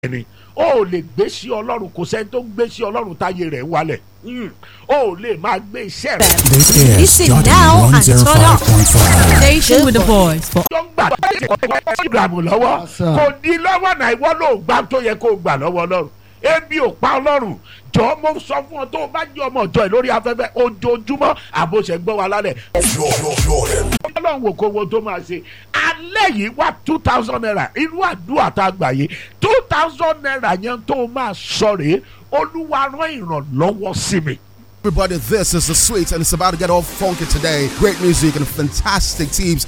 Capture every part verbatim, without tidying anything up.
ẹni o lè gbé sí ọlọ́run, kò sẹ́ni tó ń gbé sí ọlọ́run táyé rẹ̀ wálẹ̀. O lè máa gbé iṣẹ́ rẹ̀. This is Listen Jordan now and one oh five point five. Station with the boys for tó ń gbà ìgbàmù lọ́wọ́ kò ní lọ́wọ́ náà ìwọ ló gbà tó yẹ kó gbà lọ́wọ́ ọlọ́run. Ebi ò pa ọlọ́run jọ mo sọ fún ọ tó o bá jẹ́ ọmọ ọjọ́ ẹ lórí afẹ́fẹ́ ojoojúmọ́ àbòsẹ̀ gbọ́ wa lálẹ́. ọlọ́run wò kó wo tó máa ṣe alẹ́ yìí wá two thousand naira inú àdúrà tá a gbà yìí two thousand naira yẹn tó o máa sọ rèé olúwa rán ìrànlọ́wọ́ sí mi. Everybody, this is The Sweet, and it's about to get all funky today. Great music and fantastic teams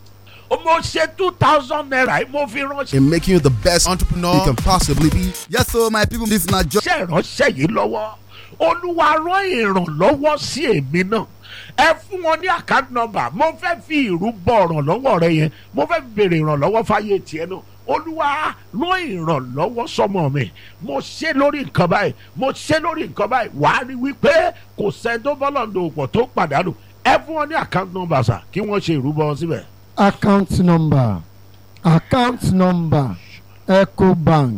mo ṣe two thousand naira mo fi ránṣẹ́. in making you the best entrepreneur you can possibly be. Yes, so my people, this is not just. ṣe ìránṣẹ́ yìí lọ́wọ́ olúwa rán ìrànlọ́wọ́ sí èmi náà ẹ fún wọn ní account number mo fẹ́ fi ìrúbọ ìrànlọ́wọ́ rẹ yẹn mo fẹ́ béèrè ìrànlọ́wọ́ fáyé tiẹ̀ náà olúwa rán ìrànlọ́wọ́ sọmọ mi mo ṣe lórí nǹkan báyìí mo ṣe lórí nǹkan báyìí wàá rí wípé kò sẹ́ńtò bọ́lọ̀dọ̀ òpò tó pàdánù ẹ fún wọn ní account number sà kí wọ́n ṣe ìrúbọ wọn síbẹ̀. account number account number Ecobank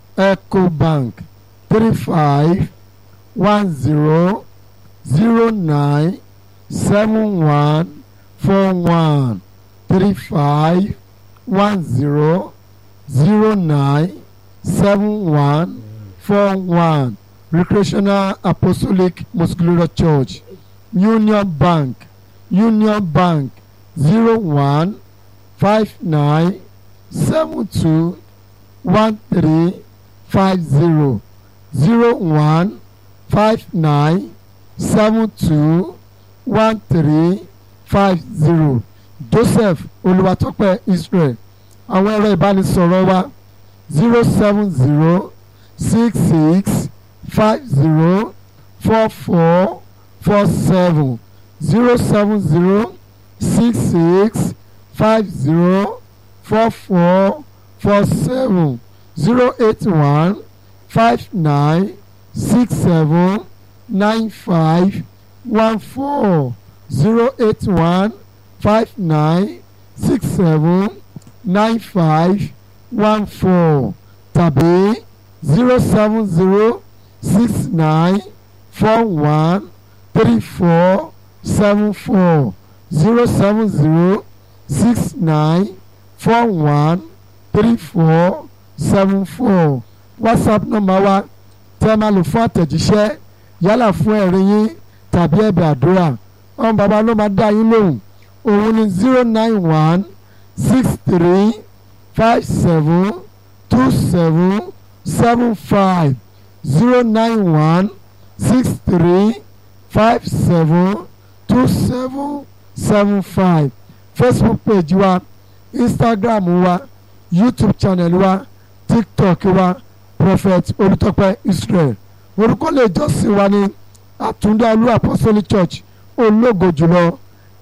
Ecobank three five one zero zero nine seven one four one three five one zero zero nine seven one four one Recreational Apostolic Muscular Church Union Bank Union Bank zero one five nine seven two one three five zero zero one five nine seven two one three five zero Joseph Olúwatópẹ́ Israel. Àwọn ẹ̀rọ ìbánisọ̀rọ̀ wa zero seven zero six six five zero four four four seven zero seven zero six six five zero four four four seven zero eight one five nine six seven nine five one four zero eight one five nine six seven nine five one four tàbí zero seven zero six nine four one three four seven four zero seven zero six nine four one three four seven four WhatsApp number wa tẹ́ máa lò fún àtẹ̀jíṣẹ́ yálà fún ẹ̀rí yín tàbí ẹ̀bẹ̀ àdúrà ọ̀n bàbá ló máa dá yín lóhùn òun ni zero nine one six three five seven two seven seven five zero nine one six three five seven two seven seven five Facebook page wa Instagram wa YouTube channel wa TikTok wa Prophet Olútópẹ́ Israel. Orúkọ lè jọ́sìn wa ní Àtúndá Olú Apostolic Church ológo jùlọ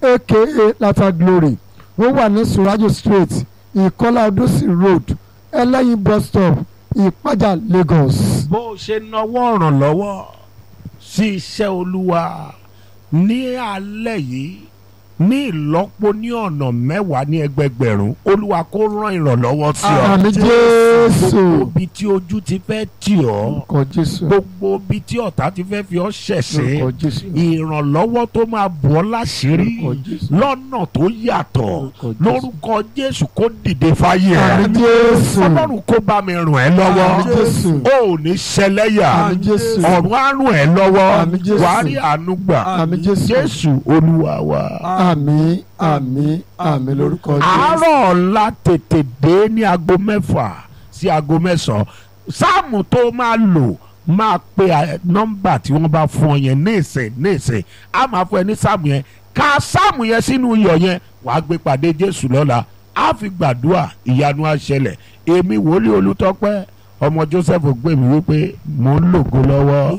aka Lata Glory. Ó wà ní Surajo Street Ìkọ́lá Odòsì Road Ẹlẹ́yin bus stop Ìpájà Lagos. bó o ṣe náwó ìrànlọ́wọ́ sí iṣẹ́ olúwa ní alẹ́ yìí ní ìlọ́po ní ọ̀nà mẹ́wàá ní ẹgbẹgbẹ̀rún olúwa kó rán ìrànlọ́wọ́ sí ọ. Àmín Jésù. gbogbo ibi tí ojú ti fẹ́ tì ọ́ Orúkọ Jésù. gbogbo ibi tí ọ̀tá ti fẹ́ fi ọ́ ṣẹ̀ṣẹ̀ Orúkọ Jésù. ìrànlọ́wọ́ tó máa bọ́ láṣìírí Orúkọ Jésù. lọ́nà tó yàtọ̀ Orúkọ Jésù. lórúkọ Jésù kó dìde fáyé Àmín ẹ̀ Jésù. ọlọ́run kó bá mi ràn ẹ́ lọ́wọ́ Àmín Jésù. ó ò ní ṣẹlẹ́yà Àmín Jésù. ọ̀run á ràn ẹ́ lọ́wọ́ Àmín Jésù. wàá rí àánú gbà Àmín Jésù. Jésù olúwa wa. Àmín àmín àmín lórúkọ Jésù. àárọ̀ ọ̀la tètè dé ní aago mẹ́fà sí aago mẹ́sàn-án sáàmù tó máa lò máa pe nọ́mbà tí wọ́n bá fún ọ yẹn ní ìsìn ní ìsìn á máa fún ẹ ní sáàmù yẹn ká sáàmù yẹn sínú iyọ̀ yẹn wàá gbé pàdé Jésù lọ́la á fi gbàdúrà ìyanu á ṣẹlẹ̀ èmi wòlíì Olútópẹ́ ọmọ Joseph gbé mi wípé mò ń lògo lọ́wọ́.